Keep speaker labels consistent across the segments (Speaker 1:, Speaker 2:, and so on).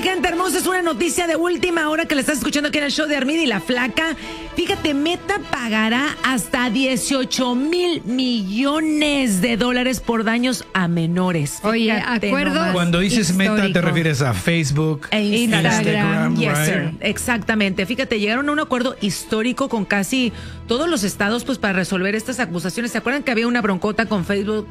Speaker 1: gente hermosa, es una noticia de última hora que le estás escuchando aquí en el show de Armida y la Flaca. Fíjate, Meta pagará hasta 18,000 millones de dólares por daños a menores.
Speaker 2: Oye,
Speaker 1: Fíjate
Speaker 2: acuerdo.
Speaker 1: nomás.
Speaker 3: Cuando dices
Speaker 2: histórico.
Speaker 3: Meta te refieres a Facebook
Speaker 1: E Instagram. Yes,
Speaker 3: right?
Speaker 1: sir. Exactamente. Fíjate, llegaron a un acuerdo histórico con casi todos los estados pues para resolver estas acusaciones. ¿Se acuerdan que había una broncota con Facebook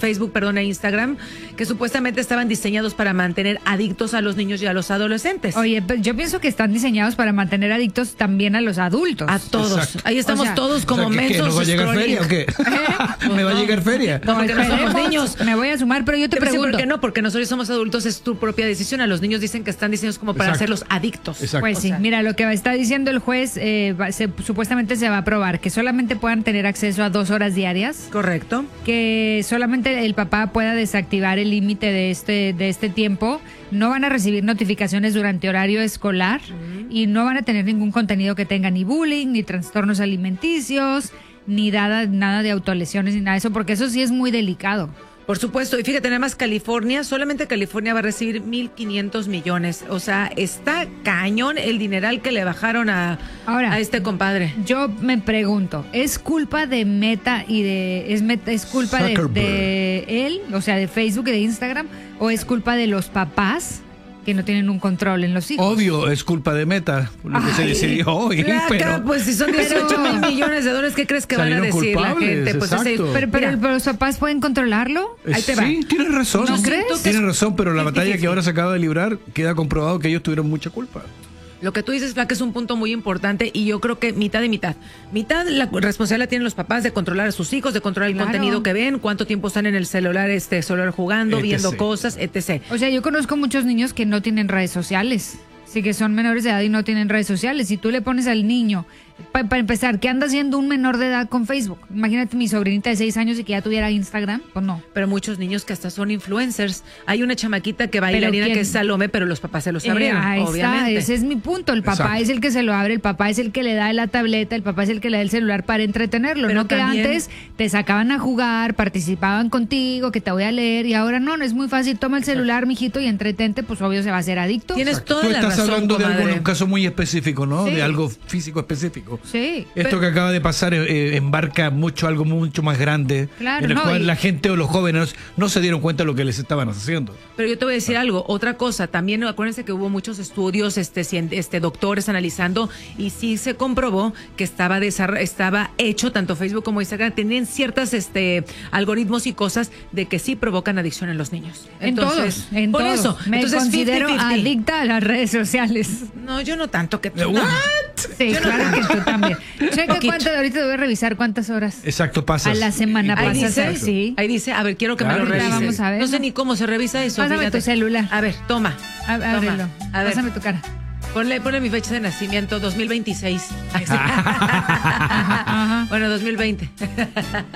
Speaker 1: e Instagram que supuestamente estaban diseñados para mantener adictos a los niños y a los adolescentes?
Speaker 2: Oye, pues yo pienso que están diseñados para mantener adictos también a los adultos.
Speaker 1: A todos.
Speaker 3: Exacto.
Speaker 1: Ahí estamos
Speaker 2: O sea,
Speaker 1: todos como
Speaker 3: ¿qué,
Speaker 1: mensos.
Speaker 3: ¿nos va a llegar
Speaker 1: scrolling.
Speaker 3: feria o qué? ¿Me va a llegar feria?
Speaker 1: No, porque no somos
Speaker 2: Esperemos,
Speaker 1: niños.
Speaker 2: Me voy a sumar, pero yo te
Speaker 1: Te voy a decir
Speaker 2: pregunto.
Speaker 1: ¿por qué no? Porque nosotros somos adultos, es tu propia decisión. A los niños dicen que están diseñados como para
Speaker 3: Exacto.
Speaker 1: hacerlos adictos.
Speaker 3: Exacto.
Speaker 2: Pues
Speaker 1: O
Speaker 2: sí,
Speaker 1: sea,
Speaker 2: mira, lo que está diciendo el juez, supuestamente se va a aprobar que solamente puedan tener acceso a 2 horas diarias,
Speaker 1: correcto.
Speaker 2: que solamente el papá pueda desactivar el límite de este tiempo, no van a recibir notificaciones durante horario escolar y no van a tener ningún contenido que tenga ni bullying, ni trastornos alimenticios, ni nada de autolesiones, ni nada de eso, porque eso sí es muy delicado.
Speaker 1: Por supuesto, y fíjate, nada más California, solamente California va a recibir 1,500 millones. O sea, está cañón el dineral que le bajaron a este compadre.
Speaker 2: Yo me pregunto, ¿es culpa de Meta y es culpa de él, o sea, de Facebook y de Instagram, o es culpa de los papás que no tienen un control en los hijos?
Speaker 3: Obvio, es culpa de Meta, lo que se decidió hoy.
Speaker 1: Flaca,
Speaker 3: Pero
Speaker 1: pues si son 18,000 millones de dólares, ¿qué crees que van a
Speaker 3: Salieron
Speaker 1: decir la
Speaker 3: culpables,
Speaker 1: gente? Pues
Speaker 3: exacto.
Speaker 2: Pero los papás pueden controlarlo.
Speaker 1: ahí te va.
Speaker 3: Sí, tienes razón.
Speaker 2: ¿No crees?
Speaker 3: Tienes razón, pero la
Speaker 1: 50-50.
Speaker 3: batalla que ahora se acaba de librar queda comprobado que ellos tuvieron mucha culpa.
Speaker 1: Lo que tú dices, Flaca, es un punto muy importante y yo creo que mitad y mitad. Mitad la responsabilidad tienen los papás de controlar a sus hijos, de controlar el
Speaker 2: Claro.
Speaker 1: contenido que ven, cuánto tiempo están en el celular jugando,
Speaker 3: etc.
Speaker 1: viendo cosas, etc.
Speaker 2: O sea, yo conozco muchos niños que no tienen redes sociales. Sí, que son menores de edad y no tienen redes sociales. Si tú le pones al niño, para empezar, ¿qué anda haciendo un menor de edad con Facebook? Imagínate mi sobrinita de 6 años y que ya tuviera Instagram, pues no.
Speaker 1: Pero muchos niños que hasta son influencers. Hay una chamaquita que bailarina
Speaker 2: ¿quién?
Speaker 1: que es Salome, pero los papás se los abrieron,
Speaker 2: Ahí
Speaker 1: obviamente.
Speaker 2: está, ese es mi punto. El papá
Speaker 3: Exacto.
Speaker 2: es el que se lo abre, el papá es el que le da la tableta, el papá es el que le da el celular para entretenerlo.
Speaker 1: Pero
Speaker 2: no que
Speaker 1: también-
Speaker 2: antes te sacaban a jugar, participaban contigo, que te voy a leer, y ahora no es muy fácil. Toma el celular, mijito, y entretente, pues obvio se va a hacer adicto.
Speaker 1: Tienes toda
Speaker 3: Tú
Speaker 1: la
Speaker 3: estás
Speaker 1: razón,
Speaker 3: hablando de
Speaker 1: comadre.
Speaker 3: un caso muy específico, ¿no?
Speaker 2: Sí.
Speaker 3: De algo físico específico.
Speaker 2: Sí.
Speaker 3: Esto que acaba de pasar embarca algo mucho más grande,
Speaker 2: Claro,
Speaker 3: en el
Speaker 2: no,
Speaker 3: cual
Speaker 2: y-
Speaker 3: la gente o los jóvenes no se dieron cuenta de lo que les estaban haciendo.
Speaker 1: Pero yo te voy a decir algo, otra cosa, también acuérdense que hubo muchos estudios, doctores analizando y sí se comprobó que estaba hecho, tanto Facebook como Instagram, tenían ciertas algoritmos y cosas de que sí provocan adicción en los niños. Entonces,
Speaker 2: en
Speaker 1: por
Speaker 2: todos.
Speaker 1: eso,
Speaker 2: Me
Speaker 1: entonces
Speaker 2: considero
Speaker 1: 50-50.
Speaker 2: adicta a las redes sociales.
Speaker 1: No, yo no tanto que tú.
Speaker 3: What?
Speaker 1: No.
Speaker 2: Sí,
Speaker 1: Yo no
Speaker 2: claro que tú también. Checa
Speaker 1: Poquito.
Speaker 2: ahorita te voy a revisar cuántas horas
Speaker 3: Exacto, pasas.
Speaker 2: a la semana
Speaker 1: Ahí
Speaker 2: pasas.
Speaker 1: dice,
Speaker 2: Sí.
Speaker 1: ahí dice, a ver, quiero que me
Speaker 3: Claro
Speaker 1: lo
Speaker 3: que
Speaker 1: revises.
Speaker 3: sí.
Speaker 2: Vamos a ver.
Speaker 1: No sé ni cómo se revisa eso.
Speaker 2: Pásame
Speaker 1: fíjate.
Speaker 2: tu celular.
Speaker 1: A ver, toma.
Speaker 2: Ábrelo.
Speaker 1: Toma. A ver.
Speaker 2: Pásame tu cara.
Speaker 1: Ponle mi fecha de nacimiento, 2026.
Speaker 2: Ajá.
Speaker 1: Bueno, 2020.